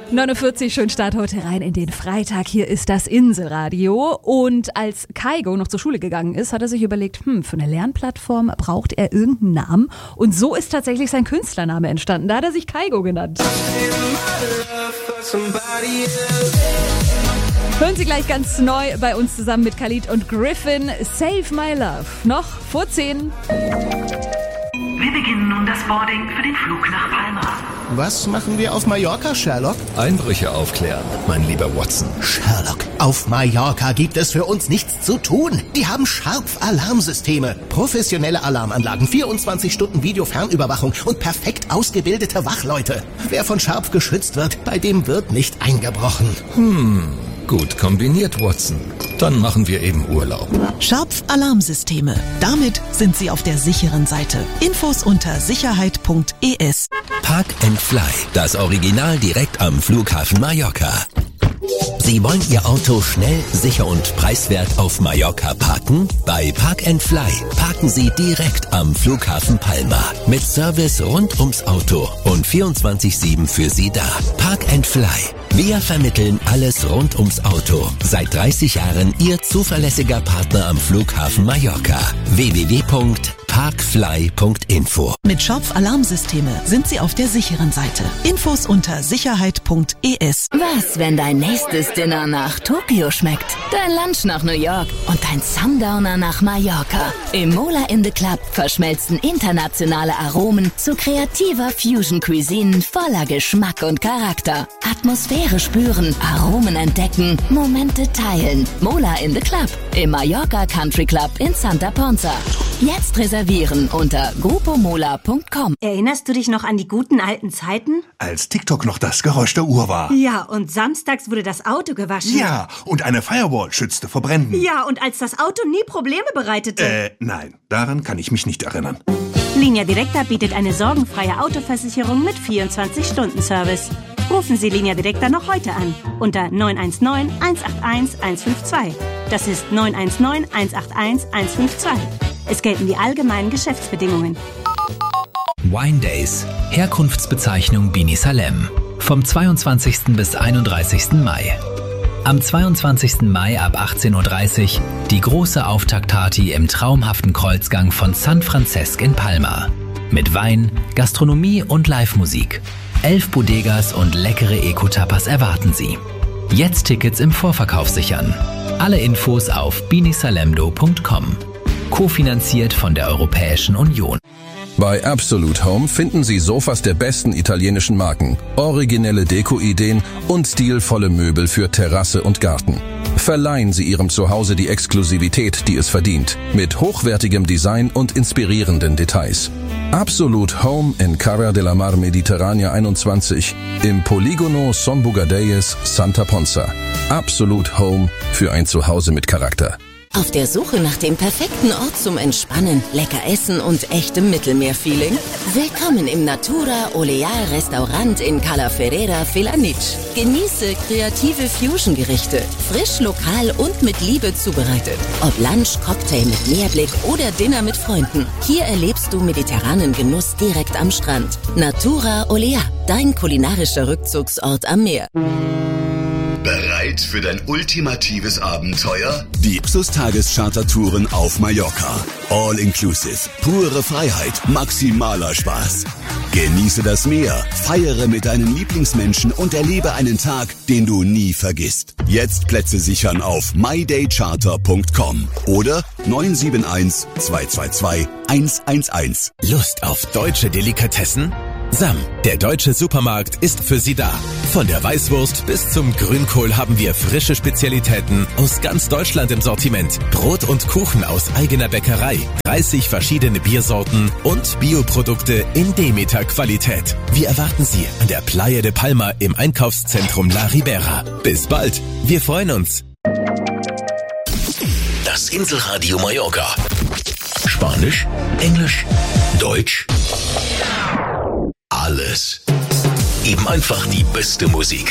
49, schön Start heute rein in den Freitag. Hier ist das Inselradio. Und als Kaigo noch zur Schule gegangen ist, hat er sich überlegt, für eine Lernplattform braucht er irgendeinen Namen. Und so ist tatsächlich sein Künstlername entstanden. Da hat er sich Kaigo genannt. Hören Sie gleich ganz neu bei uns zusammen mit Khalid und Griffin. Save My Love. Noch vor 10. Wir beginnen nun das Boarding für den Flug nach Palma. Was machen wir auf Mallorca, Sherlock? Einbrüche aufklären, mein lieber Watson. Sherlock, auf Mallorca gibt es für uns nichts zu tun. Die haben Sharp-Alarmsysteme, professionelle Alarmanlagen, 24 Stunden Videofernüberwachung und perfekt ausgebildete Wachleute. Wer von Sharp geschützt wird, bei dem wird nicht eingebrochen. Gut kombiniert, Watson. Dann machen wir eben Urlaub. Scharpf Alarmsysteme. Damit sind Sie auf der sicheren Seite. Infos unter sicherheit.es. Park and Fly. Das Original direkt am Flughafen Mallorca. Sie wollen Ihr Auto schnell, sicher und preiswert auf Mallorca parken? Bei Park and Fly parken Sie direkt am Flughafen Palma. Mit Service rund ums Auto und 24/7 für Sie da. Park and Fly. Wir vermitteln alles rund ums Auto. Seit 30 Jahren Ihr zuverlässiger Partner am Flughafen Mallorca. www.parkfly.info. Mit Scharpf Alarmsysteme sind Sie auf der sicheren Seite. Infos unter sicherheit.es. Was, wenn dein nächstes Dinner nach Tokio schmeckt, dein Lunch nach New York und dein Sundowner nach Mallorca? Im Mola in the Club verschmelzen internationale Aromen zu kreativer Fusion Cuisine voller Geschmack und Charakter. Atmosphäre spüren, Aromen entdecken, Momente teilen. Mola in the Club im Mallorca Country Club in Santa Ponza. Jetzt reservieren unter grupomola.com. Erinnerst du dich noch an die guten alten Zeiten? Als TikTok noch das Geräusch der Uhr war. Ja, und samstags wurde das Auto gewaschen. Ja, und eine Firewall schützte vor Bränden. Ja, und als das Auto nie Probleme bereitete. Nein, daran kann ich mich nicht erinnern. Linia Directa bietet eine sorgenfreie Autoversicherung mit 24-Stunden-Service. Rufen Sie Linia Directa noch heute an unter 919 181 152. Das ist 919 181 152. Es gelten die allgemeinen Geschäftsbedingungen. Wine Days, Herkunftsbezeichnung Bini Salem. Vom 22. bis 31. Mai. Am 22. Mai ab 18.30 Uhr die große Auftaktparty im traumhaften Kreuzgang von San Francesc in Palma. Mit Wein, Gastronomie und Live-Musik. 11 Bodegas und leckere Eco-Tapas erwarten Sie. Jetzt Tickets im Vorverkauf sichern. Alle Infos auf binisalemdo.com. Kofinanziert von der Europäischen Union. Bei Absolute Home finden Sie Sofas der besten italienischen Marken, originelle Deko-Ideen und stilvolle Möbel für Terrasse und Garten. Verleihen Sie Ihrem Zuhause die Exklusivität, die es verdient, mit hochwertigem Design und inspirierenden Details. Absolute Home in Cara de la Mar Mediterranea 21 im Poligono Son Bugadeyes, Santa Ponza. Absolute Home für ein Zuhause mit Charakter. Auf der Suche nach dem perfekten Ort zum Entspannen, lecker essen und echtem Mittelmeerfeeling? Willkommen im Natura Oleal Restaurant in Cala Ferrera Felanitsch. Genieße kreative Fusion-Gerichte, frisch, lokal und mit Liebe zubereitet. Ob Lunch, Cocktail mit Meerblick oder Dinner mit Freunden. Hier erlebst du mediterranen Genuss direkt am Strand. Natura Oleal, dein kulinarischer Rückzugsort am Meer. Bereit für dein ultimatives Abenteuer? Die Luxus-Tagescharter-Touren auf Mallorca. All inclusive, pure Freiheit, maximaler Spaß. Genieße das Meer, feiere mit deinen Lieblingsmenschen und erlebe einen Tag, den du nie vergisst. Jetzt Plätze sichern auf mydaycharter.com oder 971 222 111. Lust auf deutsche Delikatessen? Sam, der deutsche Supermarkt, ist für Sie da. Von der Weißwurst bis zum Grünkohl haben wir frische Spezialitäten aus ganz Deutschland im Sortiment. Brot und Kuchen aus eigener Bäckerei, 30 verschiedene Biersorten und Bioprodukte in Demeter-Qualität. Wir erwarten Sie an der Playa de Palma im Einkaufszentrum La Ribera. Bis bald, wir freuen uns. Das Inselradio Mallorca. Spanisch, Englisch, Deutsch. Alles. Eben einfach die beste Musik.